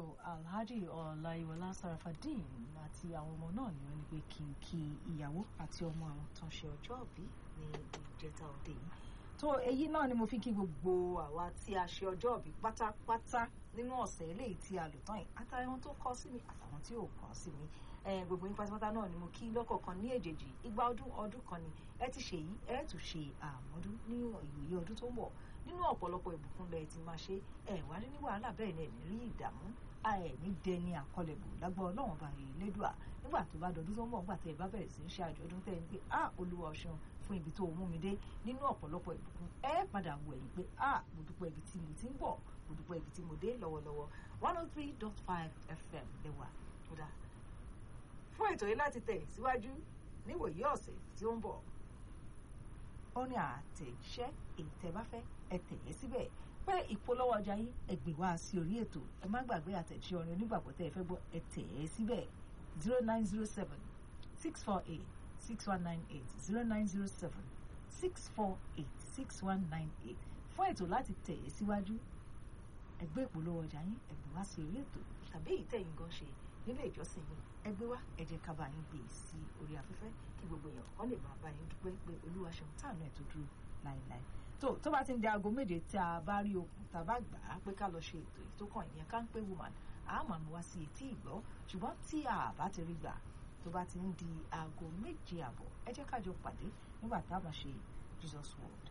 Alhaji Ọláyíwọlá Sarafadeen àti àwọn ọmọ náà ni wọ́n ní pé kí n kí ìyàwó àti ọmọ àwọn tó ń ṣe ọjọ́ òbí ní ìjẹta òde yìí. tó èyí náà ni mo fi kí gbogbo àwa tí a ṣe ọjọ́ òbí pátápátá nínú ọ̀sẹ̀ eléyìí tí a lò tán yìí àtàwọn tó kọ sí mi àtàwọn tí ò kọ sí mi gbogbo yín pátápátá náà ni mo kí lọ́kọ̀ọ̀kan ní èjèèjì igba ọdún kan ni ẹ ti ṣe yìí ẹ tún ṣe àmọ́dún ní ìwòye ọdún tó ń bọ̀ nínú ọ̀pọ̀lọpọ̀ ìbùkún lẹ ti máa ṣe wá ní wàhálà bẹ́ẹ̀ ni ẹ̀ní rí ìdààmú ní dẹni àkọlẹ̀bù lágbọ́ ọlọ́run bá yìí lédùá nígbà tó bá dọdún tó ń bọ̀ nígbà tẹ́ ẹ bá bẹ̀rẹ̀ sí ń ṣe àjọ̀dún tẹ́ ẹ ní pé olúwa ọ̀ṣun fún ibi tó mú mi dé nínú ọ̀pọ̀lọpọ̀ ìbùkún padà wò ẹ̀yìn pé mo dúpẹ́ ibi tí mo ti ń bọ̀ mo dúpẹ́ ibi tí mo dé lọ́wọ́lọ́wọ́ 103.5 FM lẹ́wà kódà fún ètò yìí láti tẹ̀ síwájú níwòye ọ̀sẹ̀ tí ó ń bọ̀ ó ní àtẹ̀jíṣẹ́ ìtẹ̀báfẹ́ ẹ tẹ̀yẹ síbẹ̀ pé ìpolówó ọjà yín ẹ gbé wá sí orí ètò ẹ má gbàgbé àtẹ̀jíṣẹ́ orin onígbàgbọ́ tẹ́ ẹ fẹ́ gbọ́ ẹ tẹ̀yẹ síbẹ̀ 0907 648 6198 0907 648 6198 fún ètò láti tẹ̀yẹ síwájú ẹ gbé ìpolówó ọjà yín ẹ gbé wá sí orí ètò tàbí ìtẹ̀yìn gan ṣe nílé ìjọsìn yìí ẹ gbé wá ẹ jẹ́ ká bá yín gbé sí orí afẹ́fẹ́ kí gbogbo èèyàn kọ́ lè máa bá yín dúpẹ́ pé olúwa ṣeun táànù ẹ̀ tó dúró láéláé tó bá ti ń di aago méje tí a bá rí okùn tá a bá gbà á pé ká lọ ṣe ètò yìí tó kàn ìyẹn ká ń pé woman a máa mú wá sí etí ìgbọ́ ṣùgbọ́n tí a bá ti rí gbà tó bá ti ń di aago méje àbọ̀ ẹ jẹ́ ká jọ pàdé nígbà tá a máa ṣe Jesus Walk